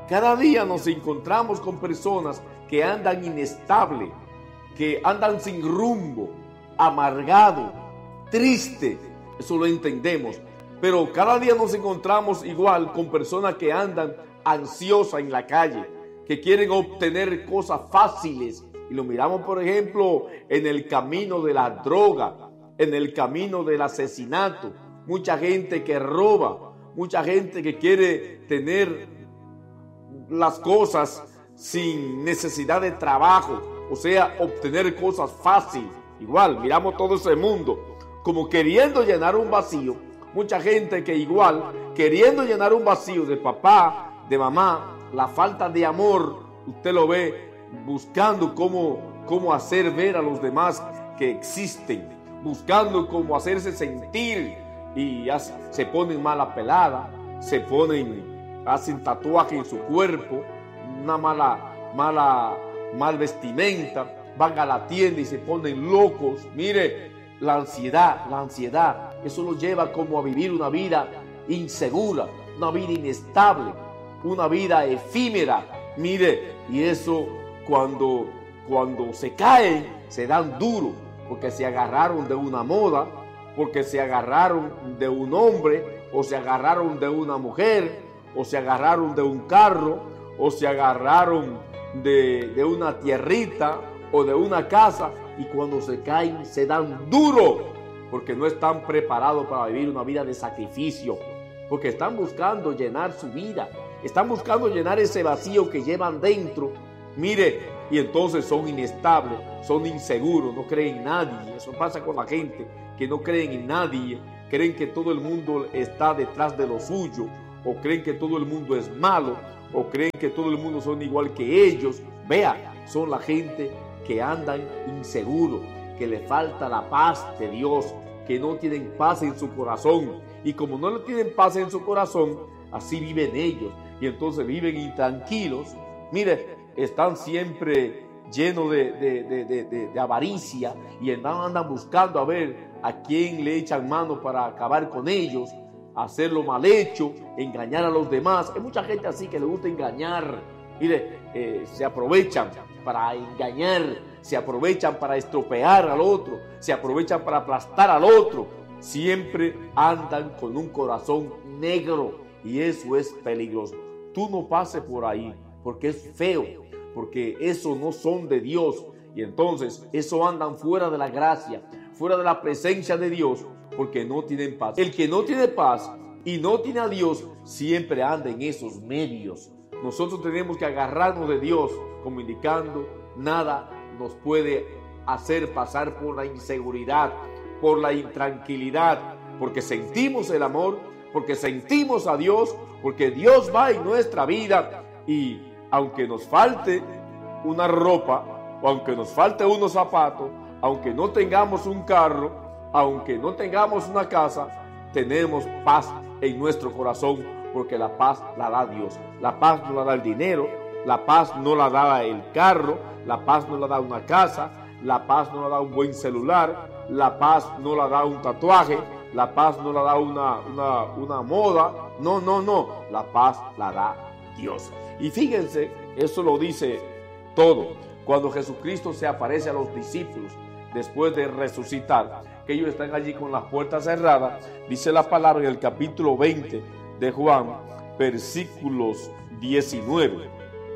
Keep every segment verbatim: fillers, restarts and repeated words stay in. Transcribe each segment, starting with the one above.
Cada día nos encontramos con personas que andan inestables, que andan sin rumbo, amargado, triste. Eso lo entendemos. Pero cada día nos encontramos igual con personas que andan ansiosas en la calle, que quieren obtener cosas fáciles. Y lo miramos, por ejemplo, en el camino de la droga, en el camino del asesinato. Mucha gente que roba, mucha gente que quiere tener las cosas sin necesidad de trabajo, o sea, obtener cosas fáciles. Igual, miramos todo ese mundo como queriendo llenar un vacío. Mucha gente que igual, queriendo llenar un vacío de papá, de mamá, la falta de amor, usted lo ve buscando cómo, cómo hacer ver a los demás que existen, buscando cómo hacerse sentir, y ya se ponen mala pelada, se ponen, hacen tatuaje en su cuerpo, una mala, mala, mal vestimenta, van a la tienda y se ponen locos. Mire, la ansiedad, la ansiedad, eso los lleva como a vivir una vida insegura, una vida inestable, una vida efímera. Mire, y eso cuando, cuando se caen, se dan duro, porque se agarraron de una moda, porque se agarraron de un hombre, o se agarraron de una mujer, o se agarraron de un carro, o se agarraron de, de una tierrita, o de una casa, y cuando se caen, se dan duro, porque no están preparados para vivir una vida de sacrificio, porque están buscando llenar su vida, están buscando llenar ese vacío que llevan dentro. Mire, y entonces son inestables, son inseguros, no creen en nadie. Eso pasa con la gente que no creen en nadie, creen que todo el mundo está detrás de lo suyo, o creen que todo el mundo es malo, o creen que todo el mundo son igual que ellos. Vea, son la gente que andan inseguros, que le falta la paz de Dios, que no tienen paz en su corazón. Y como no le tienen paz en su corazón, así viven ellos. Y entonces viven intranquilos. Mire, están siempre llenos de, de, de, de, de, de avaricia, y andan, andan buscando a ver a quién le echan mano para acabar con ellos, hacerlo mal hecho, engañar a los demás. Hay mucha gente así que le gusta engañar. Mire, eh, se aprovechan para engañar, se aprovechan para estropear al otro, se aprovechan para aplastar al otro. Siempre andan con un corazón negro, y eso es peligroso. Tú no pases por ahí, porque es feo, porque eso no son de Dios, y entonces eso andan fuera de la gracia, fuera de la presencia de Dios, porque no tienen paz. El que no tiene paz y no tiene a Dios siempre anda en esos medios. Nosotros tenemos que agarrarnos de Dios, como indicando, nada nos puede hacer pasar por la inseguridad, por la intranquilidad, porque sentimos el amor, porque sentimos a Dios, porque Dios va en nuestra vida. Y aunque nos falte una ropa, o aunque nos falte unos zapatos, aunque no tengamos un carro, aunque no tengamos una casa, tenemos paz en nuestro corazón, porque la paz la da Dios. La paz no la da el dinero, la paz no la da el carro, la paz no la da una casa, la paz no la da un buen celular, la paz no la da un tatuaje, la paz no la da una, una, una moda. No, no, no, la paz la da Dios. Y fíjense, eso lo dice todo. Cuando Jesucristo se aparece a los discípulos después de resucitar, que ellos están allí con las puertas cerradas, dice la palabra en el capítulo veinte de Juan, versículos diecinueve.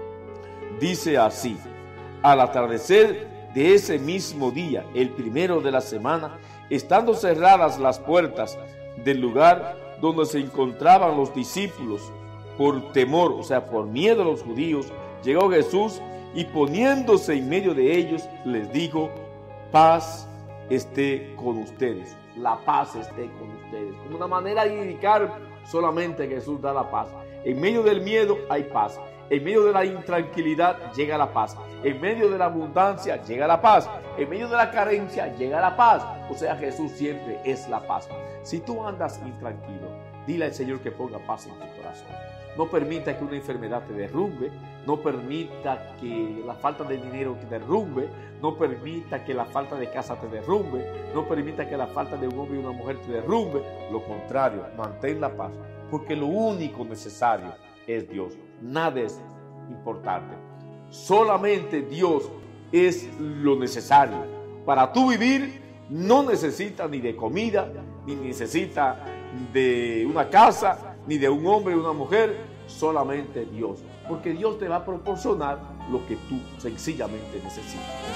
Dice así: al atardecer de ese mismo día, el primero de la semana, estando cerradas las puertas del lugar donde se encontraban los discípulos, por temor, o sea, por miedo a los judíos, llegó Jesús y poniéndose en medio de ellos, les dijo: paz esté con ustedes. La paz esté con ustedes. Como una manera de indicar solamente Jesús da la paz. En medio del miedo hay paz. En medio de la intranquilidad llega la paz. En medio de la abundancia llega la paz. En medio de la carencia llega la paz. O sea, Jesús siempre es la paz. Si tú andas intranquilo, dile al Señor que ponga paz en tu corazón. No permita que una enfermedad te derrumbe. No permita que la falta de dinero te derrumbe. No permita que la falta de casa te derrumbe. No permita que la falta de un hombre y una mujer te derrumbe. Lo contrario, mantén la paz. Porque lo único necesario es Dios. Nada es importante. Solamente Dios es lo necesario. Para tú vivir no necesitas ni de comida, ni necesitas de una casa, ni de un hombre y una mujer, solamente Dios. Porque Dios te va a proporcionar lo que tú sencillamente necesitas.